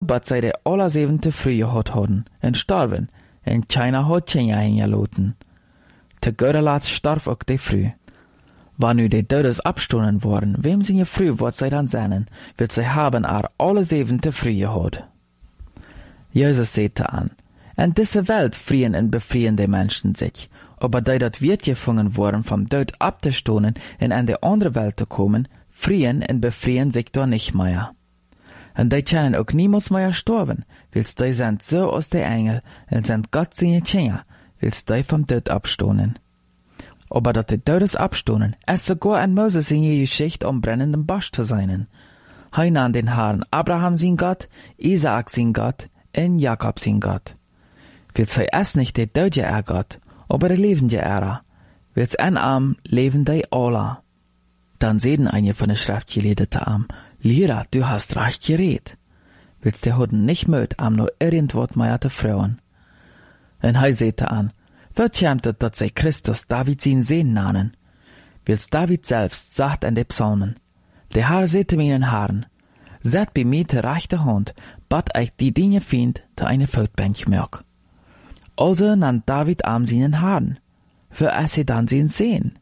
bat zij de alle 7 te vroeg gehad hadden, en starven, en keiner had Tjenja hingelaten. Te goede laat starf ook de vroeg. Wanneer de Dödes abstonden worden, wem sie je früh wat zij dan zennen, wird zij haben alle 7 te vroeg gehad. Jesus sagte an, en diese Welt frieren en befrieren de Menschen sich, aber die dat wird gefangen worden vom Tod abzustonen en an de andere Welt te komen, frieren en befrieren sich da nicht mehr. En die können auch niemals mehr sterben, wils die sind so aus der Engel, en sind Gott seine Kinder, wils die vom Tod abstonen. Aber dat de Todes abstonen, es sogar an Moses in je Geschichte am brennenden Busch zu sein. Hij nahm den Herrn Abraham sein Gott, Isaak sein Gott, en Jakob sein Gott. Wils hij es nicht de Dödje Gott, aber de levende wils en am leben die alle. Dann sehen einige von den Schriftgelehrten am, Lehrer, du hast recht geredet. Wils der Huden nicht möt am nur irgendwas mehr te frauen. En hij sagte an, wird schämt dat sei Christus David sein Sehn nannen. Wils David selbst sagt an de Psalmen, der Herr sagte meinen Herrn, seid bei mir die rechte Hand, bat euch die Dinge find, da eine Feldbank mög. Also nannt David am seinen Herrn, für sie dann sein Sehn.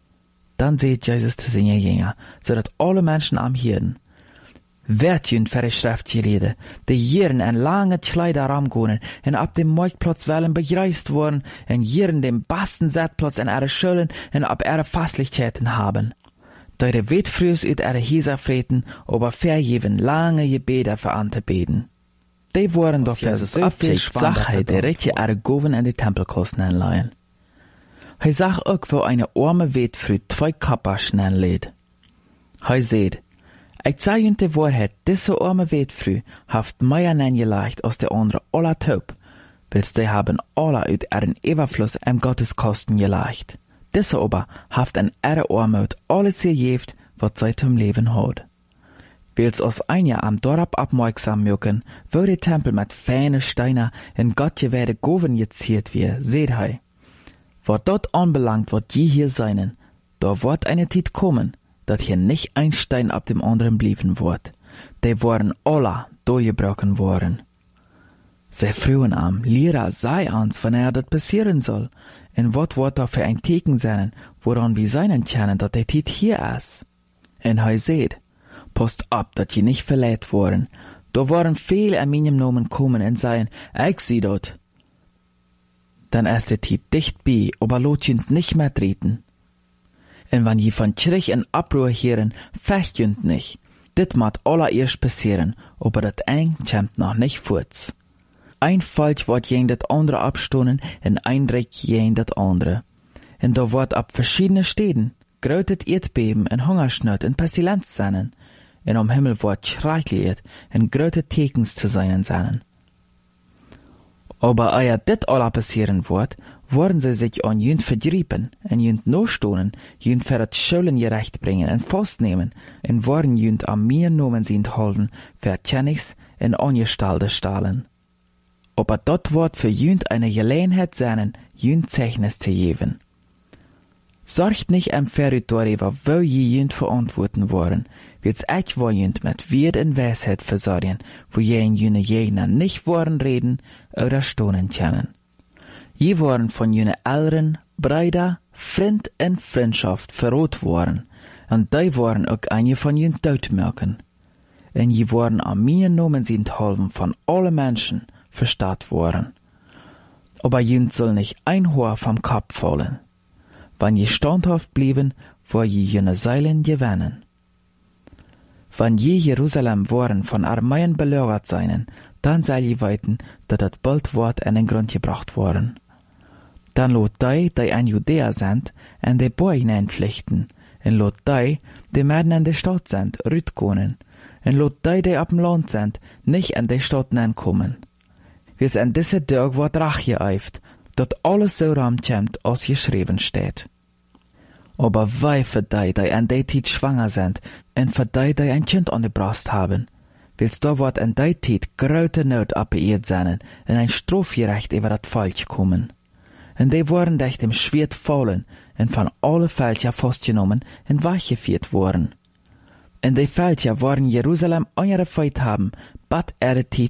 Dann seht Jesus zu seinen Jünger, so dat alle Menschen am Hirden. Werd jünd für die Schriftgelehrte, die Jieren en lange Kleider ramgonen, en ab dem Marktplatz wollen begreist worden, en Jieren den besten Settplatz en ihre Schulden en ab ihre Fastlichkeiten haben. Da de Wetfrüs ut ihre Hieser freten, aber verjeven lange Gebete für anzubeten. Die waren doch für so viel Sache, die richtig ihre Goven in die Tempelkosten anleihen. Hij zag ook wo eine arme Wetfrüh 2 Kappaschen anlädt. Hij seht, ich zeig ihnen die Wahrheit, diese arme Wetfrüh haft mehr angelegt als der andere aller Taub, wils die haben alle uit ihren Überfluss am Gotteskosten gelegt. Diese aber haft an ihre Armut alles gegeben, was sie zum Leben hat. Wils aus ein Jahr am Dorf abmerksam mögen, wo der Tempel mit feinen Steinen in Gott gewährte Goven geziert wird, seht hei. Was dort anbelangt, wird je hier seinen, da wird eine Zeit kommen, dat hier nicht ein Stein ab dem anderen blieben wird. Die waren alle durchgebrochen worden. Sie frühen am, Lehrer sei uns, wenn dat passieren soll, en wat wird da für ein Teken sein, woran wir seinen können, dat der Tit hier ist. En hij seht, passt ab, dat je nicht verleiht worden. Da waren viele an meinem Namen kommen en seien, ich sieh dort. Dann ist der Tit dicht bei, aber lot jünd nicht mehr treten. En wann je von Kirch en Abruhr hören, fecht jünd nicht. Dit mat allererst passieren, aber dat eng kämmt noch nicht furz. Ein Falsch wird jen dat andere abstonen, en ein Dreck jen dat andere. En da wird ab verschiedene Städten, grötet Erdbeben en Hungersnot en Pestilenz seinen, en am Himmel wird schreckliet en gröte Tekens zu seinen seinen. Aber eer dit alle passieren wird, worden sie sich an jünd verdriepen, en jünd no stonen, jünd für dat Schulden gerecht bringen en festnehmen, en worden jünd am mir nomen sind holden, für Tjennigs en ongestalde stahlen. Aber dort wird für jünd eine Gelegenheit sein, jünd Zeichnis zu geben. Sorgt nicht am Territorium, wo je jünd verantworten worden, wird's echt wo jünd mit Wert und Weisheit versorgen, wo je in jüne Gegner nicht worden reden oder stonen können. Je worden von jüne Eltern, Brüder, Freund und Freundschaft verrot worden, und die worden auch einige von jünd doodmerken. En je worden an mir nomen sind halben von alle Menschen verstaat worden. Aber jünd soll nicht ein Haar vom Kopf fallen. Wann je standhaft blieben, wo je jene Seilen gewinnen. Wann je Jerusalem worden von Armeien belagert seien, dann soll je weiten, dat het bald wordt an den Grund gebracht worden. Dann lot die an Judäa sind, en de Boy hineinpflichten, en lot die Mäden an de Stadt sind, rütkonen, en lot die ab dem Land sind, nicht an de Stadt kommen. Wils an diese Tag wird Rache geeift, dat alles so ramkämmt, als geschrieben steht. Aber wei für die an der Zeit schwanger sind, en für die ein Kind an der Brust haben, wils da wird an der Zeit große Not abbeirrt sein, en ein Strafgerecht über das Falsch kommen. En die worden durch dem Schwert fallen, en von alle Fälscher festgenommen en weggeführt worden. En die Fälscher worden Jerusalem angefeuert haben, bat ihre Zeit